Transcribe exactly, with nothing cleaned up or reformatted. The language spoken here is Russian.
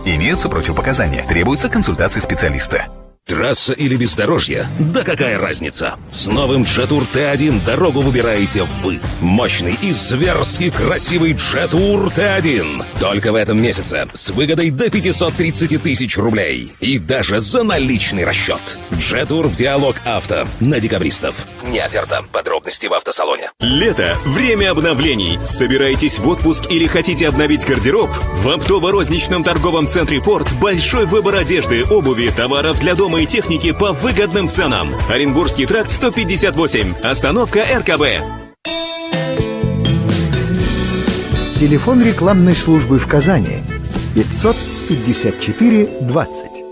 Имеются противопоказания. Требуется консультация специалиста. Трасса или бездорожье? Да какая разница? С новым Jetour Т один дорогу выбираете вы. Мощный и зверски красивый Jetour Т один. Только в этом месяце с выгодой до пятьсот тридцать тысяч рублей. И даже за наличный расчет. Jetour в Диалог Авто на декабристов. Не оферта. Подробности в автосалоне. Лето – время обновлений. Собираетесь в отпуск или хотите обновить гардероб? В оптово-розничном торговом центре «Порт» большой выбор одежды, обуви, товаров для дома и техники по выгодным ценам. Оренбургский тракт сто пятьдесят восемь. Остановка Эр Ка Бэ. Телефон рекламной службы в Казани пятьсот пятьдесят четыре двадцать.